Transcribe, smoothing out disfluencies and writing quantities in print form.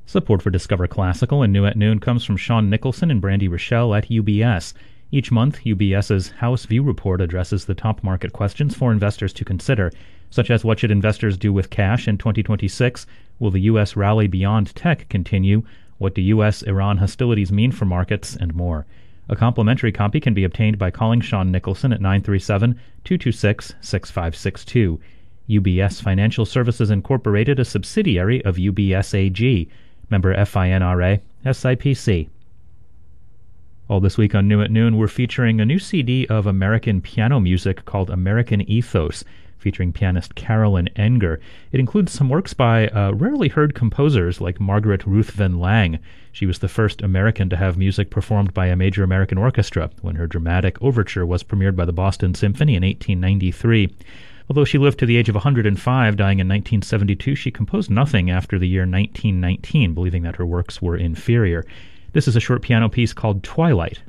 Support for Discover Classical and New at Noon comes from Sean Nicholson and Brandy Rochelle at UBS. Each month, UBS's House View Report addresses the top market questions for investors to consider, such as what should investors do with cash in 2026, will the U.S. rally beyond tech continue, what do U.S.-Iran hostilities mean for markets, and more. A complimentary copy can be obtained by calling Sean Nicholson at 937-226-6562. UBS Financial Services Incorporated, a subsidiary of UBS AG. Member FINRA, SIPC. All this week on New at Noon, we're featuring a new CD of American piano music called American Ethos, featuring pianist Carolyn Enger. It includes some works by rarely heard composers like Margaret Ruthven Lang. She was the first American to have music performed by a major American orchestra when her dramatic overture was premiered by the Boston Symphony in 1893. Although she lived to the age of 105, dying in 1972, she composed nothing after the year 1919, believing that her works were inferior. This is a short piano piece called Twilight